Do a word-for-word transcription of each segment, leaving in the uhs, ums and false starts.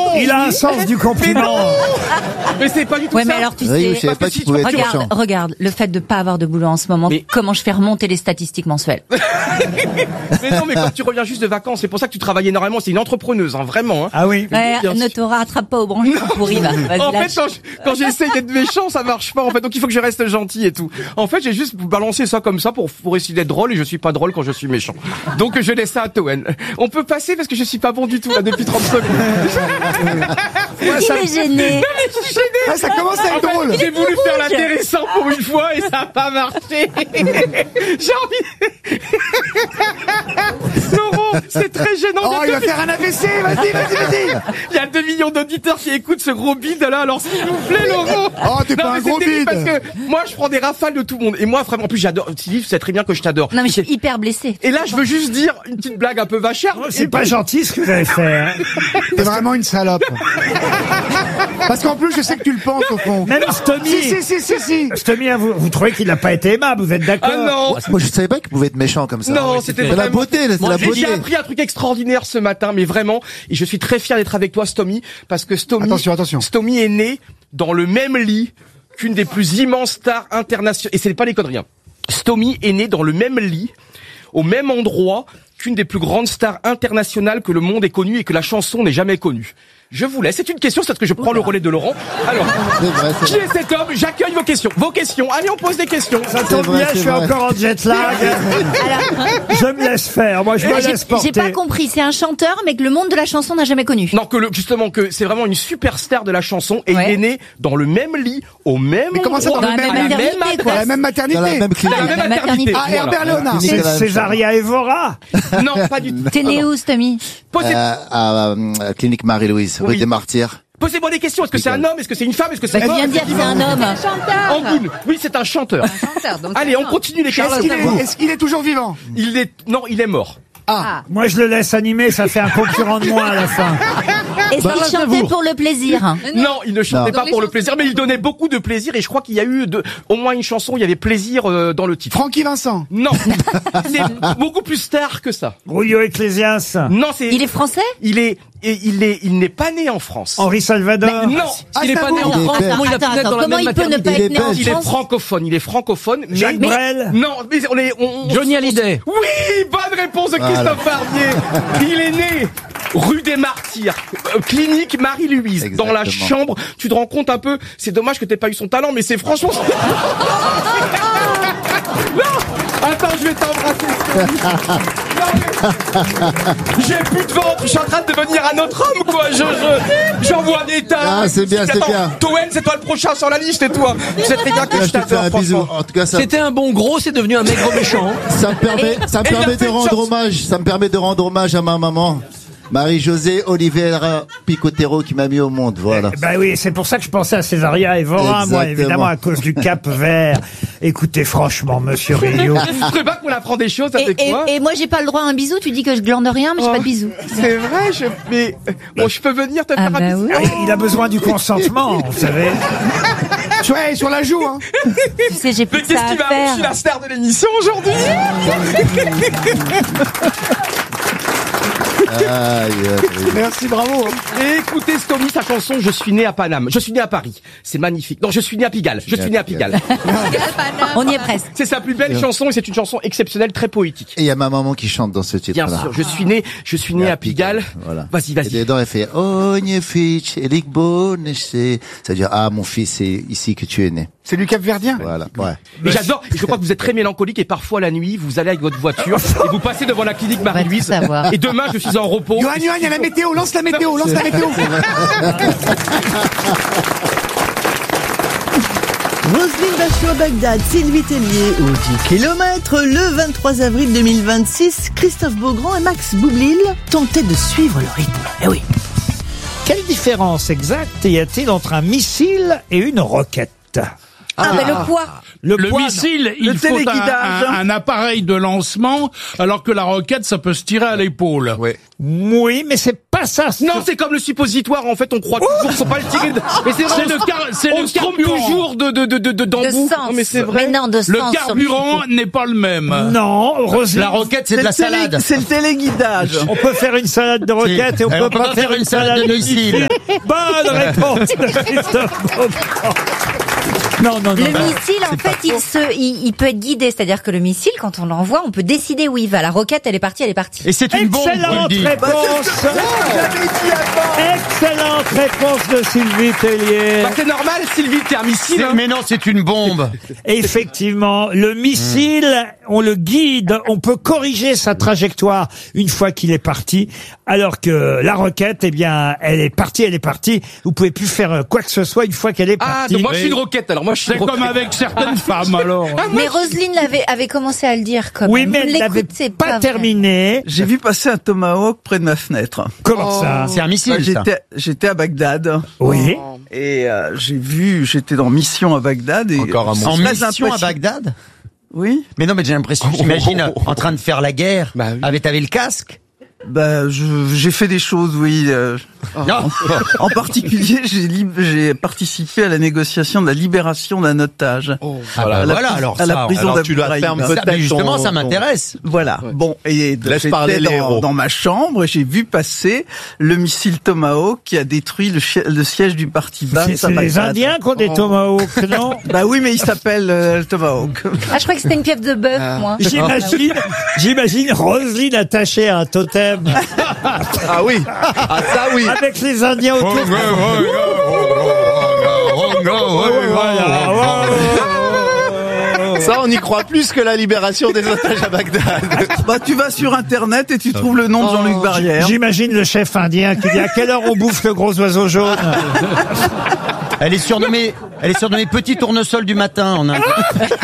non. Il a un sens du compliment. Mais c'est pas du tout Ouais, ça. mais alors tu Oui, sais, je savais pas que qu'il si pouvait tu être regarde, méchant. regarde, le fait de pas avoir de boulot en ce moment, Mais- comment je fais remonter les statistiques mensuelles. Mais non, mais quand tu reviens juste de vacances, c'est pour ça que tu travailles énormément. C'est une entrepreneuse, hein, vraiment. Hein. Ah oui. Ouais, bien ne sûr. te rattrape pas au branchon pourri, va. Vas-y, En lâche. fait, quand, je- quand j'essaye d'être méchant, ça marche pas. En fait, donc il faut que je reste gentil et tout. En fait, j'ai juste balancé ça comme ça pour pour essayer d'être drôle et je suis pas drôle quand je suis méchant. Donc je laisse ça à Toen. On peut passer parce que je suis pas bon du tout là depuis trente secondes. Il est gêné. Ah, ça commence à En être fait, drôle. j'ai voulu faire l'intéressant pour une fois et ça a pas marché. J'ai envie. Laurent, c'est très gênant. Oh, Il y il a va faire un A V C. Vas-y, vas-y, vas-y. Il y a deux millions d'auditeurs qui écoutent ce gros bide là, alors s'il vous plaît, Laurent. Oh, t'es Non, pas mais un gros c'est terrible bide. parce que moi, je prends des rafales de tout le monde. Et moi, vraiment, en plus, j'adore. Sylvie, tu sais très bien que je t'adore. Non mais je suis hyper blessée. Et là, je veux juste dire une petite blague un peu vachère. Oh, c'est pas gentil ce que vous avez fait. Hein. T'es vraiment une salope. Parce qu'en plus, je sais que tu le penses au fond. Même Stomy. Si, si, si, si, si. Stomy, hein, vous, vous trouvez qu'il n'a pas été aimable, vous êtes d'accord? Ah non. Moi, je savais pas qu'il pouvait être méchant comme ça. Non, c'était C'est la vraiment- beauté, là, c'est Moi, la j'ai- beauté. J'ai appris un truc extraordinaire ce matin, mais vraiment, et je suis très fier d'être avec toi, Stomy, parce que Stomy, Attention, attention. Stomy est né dans le même lit qu'une des plus immenses stars internationales. Et c'est pas les conneries. Hein. Stomy est né dans le même lit, au même endroit qu'une des plus grandes stars internationales que le monde ait connues et que la chanson n'ait jamais connue. Je vous laisse. C'est une question, c'est parce que je prends le relais de Laurent. Alors, C'est vrai, c'est qui vrai. est cet homme? J'accueille vos questions. Vos questions. Allez, on pose des questions. Ça C'est tombe vrai, bien, c'est je suis vrai. encore en jet lag. Alors, Je me laisse faire, moi je me j'ai laisse porter. j'ai pas compris, c'est un chanteur mais que le monde de la chanson n'a jamais connu. Non, que le, justement, que c'est vraiment une superstar de la chanson et Ouais. il est né dans le même lit, au même Mais comment ça, endroit, dans la à même maternité, adresse. quoi. Dans la même maternité. Dans la même clinique. Dans la même maternité. maternité. Ah, Herbert Léonard. Clinique. C'est C'est la même Césaria Evora. Non, pas du tout. T'es né où, Stomy? Posez, Euh, à euh, clinique Marie-Louise, rue Oui. des Martyrs. posez-moi des questions. Est-ce que c'est un homme? Est-ce que c'est une femme? Est-ce que c'est Bah, tu viens de dire que c'est un homme. Angoun. Oui, c'est un chanteur. Allez, on continue les Est-ce questions. qu'il est, est-ce qu'il est toujours vivant? Il est, non, il est mort. Ah. Moi je le laisse animer, ça fait un concurrent de moi à la fin. Est-ce Bah, qu'il chantait pour le plaisir? Non, il ne chantait Non. pas pour le plaisir, mais il donnait beaucoup de plaisir et je crois qu'il y a eu de, au moins une chanson, il y avait plaisir euh, dans le titre. Francky Vincent. Non, c'est beaucoup plus star que ça. Julio Ecclesias, Non, c'est. Il est français? Il est, et il est, il n'est pas né en France. Henri Salvador. Non, Ah, il est c'est pas un né en bon. Il est France. belge. Comment il a pu Attends, être dans attends, la comment même il peut ne maternité? pas Il est être né en belge. Il est France? francophone, il est francophone, mais. Jacques mais- Brel. Non, mais on est, on, on- Johnny on- Hallyday. Oui, bonne réponse de Christophe Barbier. Il est né rue des Martyrs, euh, clinique Marie-Louise, dans la Exactement. chambre. Tu te rends compte un peu, c'est dommage que t'aies pas eu son talent, mais c'est franchement... Non, attends, je vais t'embrasser. Non, mais- J'ai plus de ventre, je suis en train de devenir un autre homme, quoi. Je, je, j'envoie des tas. Ah, c'est bien, c'est Attends, bien. Toen, c'est toi le prochain sur la liste, et toi. Tu sais très bien que Là, je je te fais t'adore, un bisou. franchement. En tout cas, ça, C'était un bon gros, c'est devenu un maigre méchant. ça me permet, ça me Et il a permet fait de une rendre chanson. hommage, ça me permet de rendre hommage à ma maman, Marie-Josée Oliveira Picotero, qui m'a mis au monde, voilà. Bah oui, c'est pour ça que je pensais à Césaria Evora, moi, Exactement. évidemment, à cause du Cap Vert. Écoutez, franchement, monsieur Rio. Je sais pas qu'on apprend des choses Et, avec et- moi. et moi, j'ai pas le droit à un bisou. Tu dis que je glande rien, mais j'ai Oh, pas de bisou. C'est vrai, je, mais, bon, je peux venir te Ah faire bah un bisou. oui. Ah, il a besoin du consentement, vous savez. Ouais, sur la joue, hein. Tu sais, j'ai plus Mais que qu'est-ce ça qui à va, je suis faire. la star de l'émission aujourd'hui. Aïe, aïe, aïe. Merci, bravo. Et écoutez, Stomy, sa chanson, je suis né à Paname. Je suis né à Paris. C'est magnifique. Non, je suis né à Pigalle. Je suis né à Pigalle. On y est presque. C'est sa plus belle chanson et c'est une chanson exceptionnelle, très poétique. Et il y a ma maman qui chante dans ce titre-là. Bien sûr, je suis né, je suis né à Pigalle. Voilà. Vas-y, Et vas-y. dedans, elle fait, oh, fitch, elik bonese. C'est-à-dire, ah, mon fils, c'est ici que tu es né. C'est du Cap-Verdien. Voilà, ouais. Mais j'adore, et je crois que vous êtes très mélancolique et parfois la nuit, vous allez avec votre voiture et vous passez devant la clinique Marie-Louise. tout savoir. Et demain, je suis en repos. Yoann, Yoann, il y a la météo. Lance la météo, lance la météo. Roselyne Bachelot à Bagdad, Sylvie Tellier au dix kilomètres. Le vingt-trois avril deux mille vingt-six, Christophe Beaugrand et Max Boublil tentaient de suivre le rythme. Eh oui. Quelle différence exacte y a-t-il entre un missile et une roquette? Ah, mais le poids. Le, poids, non. missile, il Le faut un, téléguidage. un- un appareil de lancement, alors que la roquette, ça peut se tirer à l'épaule. Ouais. Oui, mais c'est pas ça. Non, c'est comme le suppositoire. En fait, on croit toujours, faut pas le tirer. De... Mais c'est vrai, C'est le car- c'est on le garde carburant. toujours de de de de de De d'embout. sens. Non, mais c'est vrai. Mais non, de Le sens. carburant n'est pas le même. Non, Roselyne. La roquette, c'est de la salade. C'est le téléguidage. On peut faire une salade de roquette et on Et peut on peut pas faire une salade de missile. Bonne réponse de Christophe Beaugrand. Non, non, non. Le non. missile, en fait, il, se, il, il peut être guidé. C'est-à-dire que le missile, quand on l'envoie, on peut décider où il va. La roquette, elle est partie, elle est partie. Et c'est une bombe, vous le Excellente dites. réponse. Excellente réponse de Sylvie Tellier. Bah, c'est normal, Sylvie, t'es un missile. C'est- Hein. Mais non, c'est une bombe. Effectivement, le missile, on le guide, on peut corriger sa trajectoire une fois qu'il est parti, alors que la roquette, eh bien, elle est partie, elle est partie. Vous pouvez plus faire quoi que ce soit une fois qu'elle est Ah, partie. donc moi je suis une roquette. Alors moi je suis C'est une comme roquette. avec certaines femmes, alors. Mais Roselyne l'avait, avait commencé à le dire quand Oui, même. mais Vous elle n'avait l'écoutez pas, vrai. terminé. J'ai vu passer un tomahawk près de ma fenêtre. Comment ça C'est un Bah, missile, ça. j'étais, j'étais à Bagdad. Oui. Et euh, j'ai vu, j'étais dans mission à Bagdad. Et Encore un c'est En très mission à impressionnant. Bagdad? Oui. Mais non, mais j'ai l'impression, j'imagine, en train de faire la guerre. Bah oui. Avec, t'avais le casque? Bah, je, j'ai fait des choses, oui. euh, Non. En particulier, j'ai, lib- j'ai participé à la négociation de la libération d'un otage. Oh. Ah bah À la voilà, pri- alors à la ça, prison alors d'Abu tu dois Ghraib. faire un peu- Ça, mais peut-être justement, ton- ça ton- m'intéresse. Voilà. Bon, et Laisse j'étais parler les dans, héros. dans ma chambre et j'ai vu passer le missile Tomahawk qui a détruit le, chi- le siège du parti Baas C'est à c'est les Bagdad. Indiens qui ont des tomahawks, non? Bah oui, mais il s'appelle euh, le Tomahawk. Ah, je crois que c'était une pièce de bœuf, moi. J'imagine, j'imagine Roselyne attachée à un totem Ah oui. Ah ça oui. avec les Indiens autour. Ça on y croit plus que la libération des otages à Bagdad. Bah tu vas sur internet et tu trouves le nom de Jean-Luc Barrière. J'imagine le chef indien qui dit à quelle heure on bouffe le gros oiseau jaune. Elle est surnommée, elle est surnommée Petit Tournesol du matin en Inde.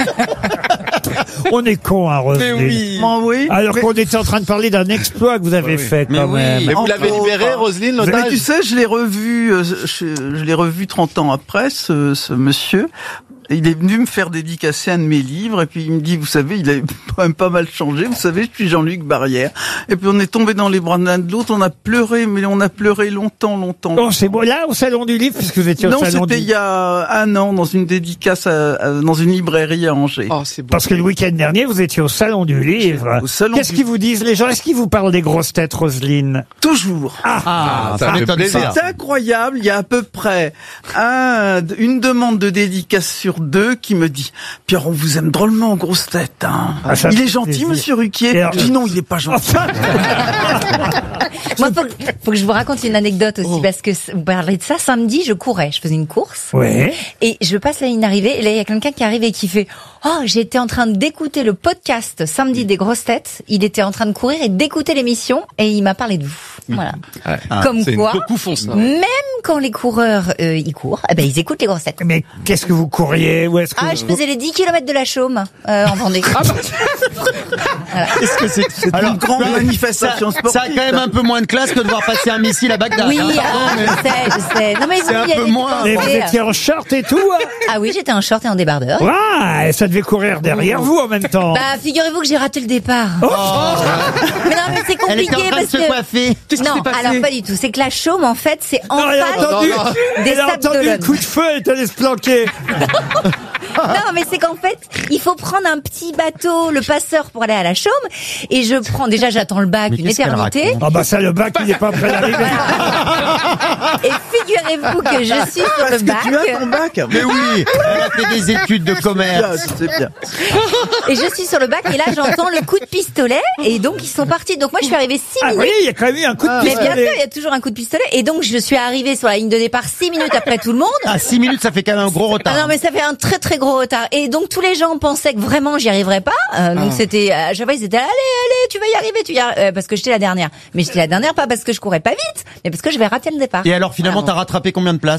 On est con, hein, Roselyne. Mais oui. Ah oui. Alors mais, qu'on était en train de parler d'un exploit que vous avez fait Mais quand oui. même. Mais vous Entre l'avez libéré, autres. Roselyne, mais l'otage. tu sais, je l'ai revu, euh, je, je l'ai revu trente ans après, ce, ce monsieur. Il est venu me faire dédicacer un de mes livres et puis il me dit, vous savez, il a quand même pas mal changé. Vous savez, je suis Jean-Luc Barrière. Et puis on est tombé dans les bras l'un de l'autre. On a pleuré, mais on a pleuré longtemps, longtemps. Oh, c'est beau. Là, au salon du livre, puisque vous étiez au Non, salon c'était du il y a un an dans une dédicace à- à- dans une librairie à Angers. Oh, c'est beau. Parce que le week-end dernier, vous étiez au salon du livre. Au salon Qu'est-ce du- qu'ils vous disent, les gens? Est-ce qu'ils vous parlent des grosses têtes, Roselyne? Toujours. Ah, ça fait m'étonne plaisir. pas. C'est incroyable. Il y a à peu près un, une demande de dédicace sur deux qui me dit Pierre, on vous aime drôlement, grosse tête. Hein. Ah, ça il fait est gentil, plaisir. Monsieur Ruquier. Et alors- Je dis non, il est pas gentil. Enfin, Moi, faut, que- faut que je vous raconte une anecdote aussi, parce que c- vous parlez de ça. Samedi, je courais, je faisais une course. ouais. Et je passe la ligne d'arrivée, et là, il y a quelqu'un qui arrive et qui fait « Oh, j'étais en train d'écouter le podcast Samedi des grosses têtes. Il était en train de courir et d'écouter l'émission, et il m'a parlé de vous. » Voilà. Comme C'est quoi, beaucoup font ça. même quand les coureurs, euh, ils courent, eh ben, ils écoutent les grosses têtes. Mais qu'est-ce que vous courriez? Où est-ce que Ah, vous- je faisais les dix kilomètres de la Chaume, euh, en Vendée. Qu'est-ce que c'est C'est Alors, une grande ça- manifestation ça, sportive. ça a quand même un peu moins de classe que de voir passer un missile à Bagdad. Oui, hein. ah, je sais, je sais. Non, mais vous C'est un y peu allez moins. Et vous penser. étiez en short et tout? hein Ah oui, j'étais en short et en débardeur. Ouais, et ça devait courir derrière vous en même temps. Bah, figurez-vous que j'ai raté le départ. Oh. Mais non, mais c'est Elle était compliqué en train de parce se que... coiffer. Qu'est-ce qui Non, s'est passé alors pas du tout. C'est que la Chaume, en fait, c'est en Non, elle a face entendu, des elle a Sables entendu le d'Olonne. coup de feu, elle est allée se planquer. Non, mais c'est qu'en fait, il faut prendre un petit bateau, le passeur, pour aller à la Chaume. Et je prends, déjà, j'attends le bac, Mais une qu'est-ce qu'elle éternité. Ah bah ça, le bac, il est pas prêt d'arriver. Et figurez-vous que je suis sur le Est-ce que bac. tu as ton bac Mais oui, elle a fait des études de Bien, commerce. c'est bien. Et je suis sur le bac. Et là, j'entends le coup de pistolet. Et donc, ils sont partis. Donc, moi, je suis arrivée six Ah minutes. oui, il y a quand même eu un coup de Mais bien sûr, pistolet. il y a toujours un coup de pistolet. Et donc, je suis arrivée sur la ligne de départ six minutes après tout le monde. À six minutes, ça fait quand même un gros retard. Ah non, mais ça fait un très très gros retard. Et donc tous les gens pensaient que vraiment j'y arriverais pas. Euh, donc c'était à chaque fois ils étaient allez allez tu vas y arriver tu y arrives euh, parce que j'étais la dernière. Mais j'étais la dernière pas parce que je courais pas vite, mais parce que je vais rater le départ. Et alors finalement, Voilà. t'as rattrapé combien de places?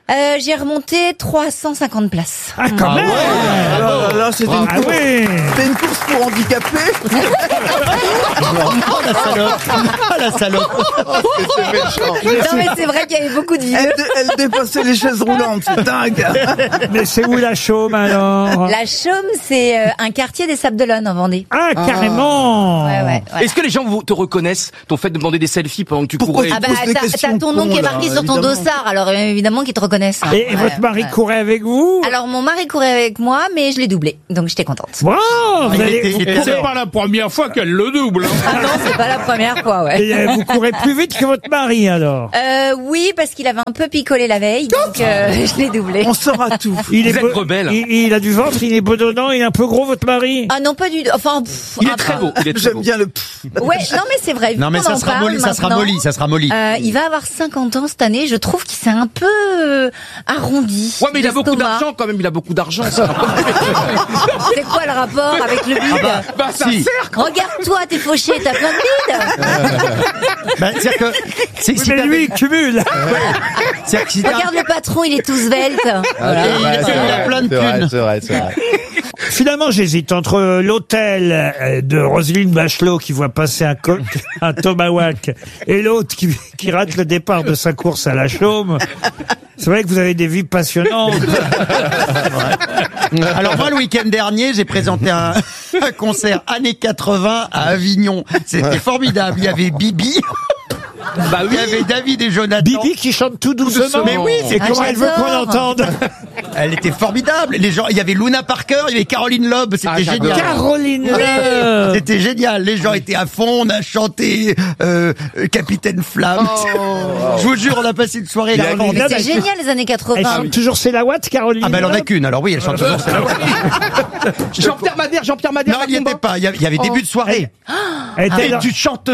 Euh, j'ai remonté trois cent cinquante places. Ah, quand même. Ah là là, c'était une, Ah course- oui. c'était une course pour handicapés. Oh la salope. Oh la salope. C'est méchant. Non mais c'est vrai qu'il y avait beaucoup de vieux. Elle, dé- elle dépassait les chaises roulantes, c'est dingue. Mais c'est où la Chaume alors? La Chaume, c'est euh, un quartier des Sables-d'Olonne en Vendée. Ah, carrément. Ouais, ouais. voilà. Est-ce que les gens vous- te reconnaissent, ton fait de demander des selfies pendant que tu Pourquoi courais? Ah bah, pose des t'as questions t'as ton nom cons, qui est là, marqué sur ton évidemment. dossard, alors euh, évidemment qu'ils te reconnaissent. hein. Et, et Ouais, votre mari ouais. courait avec vous? Alors mon mari courait avec moi, mais je l'ai doublé, donc j'étais contente. Wow, vous, il allez, était- vous il était Et courez- c'est pas la première fois qu'elle le double. hein. Ah non, c'est pas la première fois, ouais. et, euh, vous courez plus vite que votre mari alors? Euh, oui, parce qu'il avait un peu picolé la veille, donc euh, je l'ai doublé. On saura tout. Il Vous êtes beau- rebelle. Il, il a du ventre, il est bedonnant, il est un peu gros votre mari? Ah non, pas du... Enfin, pff, Il est un très peu. beau, il est très J'aime beau. bien le pff. Ouais, non mais c'est vrai. vu Non mais qu'on ça en sera parle molli, ça sera maintenant, molli, ça sera molli. euh, il va avoir cinquante ans cette année. Je trouve qu'il s'est un peu euh, arrondi. Ouais, mais il a beaucoup l'estomac. d'argent quand même, il a beaucoup d'argent. ça. C'est quoi le rapport avec le bide Bah, ça Si. sert. Regarde-toi, t'es fauché, t'as plein de bide. Ben, c'est-à-dire que si, Oui, si mais t'avais- lui, il cumule. c'est-à-dire que si t'as- Regarde le patron, il est tout svelte. Et il a- il a plein de C'est vrai, thunes. c'est vrai, c'est vrai. Finalement, j'hésite entre l'hôtel euh, de Roselyne Bachelot qui voit passer un, co- un tomahawk et l'autre qui, qui rate le départ de sa course à la Chaume. C'est vrai que vous avez des vies passionnantes. Alors moi, le week-end dernier, j'ai présenté un, un concert années quatre-vingts à Avignon. C'était formidable. Il y avait Bibi. Bah Il oui. y avait David et Jonathan. Bibi qui chante tout doucement. Mais oui, c'est Et comment Ah, elle veut qu'on j'adore. l'entende? Elle était formidable. Les gens, il y avait Luna Parker, il y avait Caroline Loeb. C'était Ah, j'adore. génial. Caroline Loeb. C'était génial. Les gens étaient à fond. On a chanté euh, Capitaine Flamme. Je vous jure, on a passé une soirée là. Caroline vraiment. Loeb, C'est elle- génial les années Elle quatre-vingts. chante toujours C'est la Watt, Caroline Ah ben elle en a Loeb. qu'une. Alors oui, elle chante toujours. c'est la voix. Jean-Pierre Madère, Jean-Pierre Madère. Non, il n'y était pas. Il y avait, il y avait début de soirée. Elle était Et dans- tu chantes